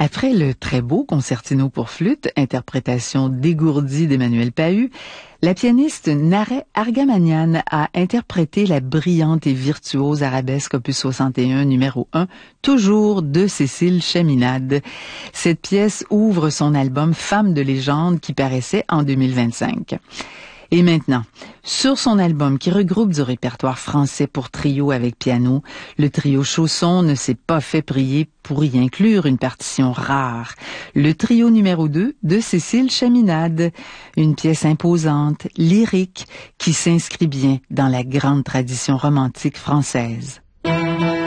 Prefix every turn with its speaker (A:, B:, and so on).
A: Après le très beau concertino pour flûte, interprétation dégourdie d'Emmanuel Pahud, la pianiste Nareh Argamanian a interprété la brillante et virtuose arabesque opus 61 numéro 1, toujours de Cécile Chaminade. Cette pièce ouvre son album Femme de légende qui paraissait en 2025. Et maintenant, sur son album qui regroupe du répertoire français pour trio avec piano, le trio Chausson ne s'est pas fait prier pour y inclure une partition rare. Le trio numéro 2 de Cécile Chaminade, une pièce imposante, lyrique, qui s'inscrit bien dans la grande tradition romantique française.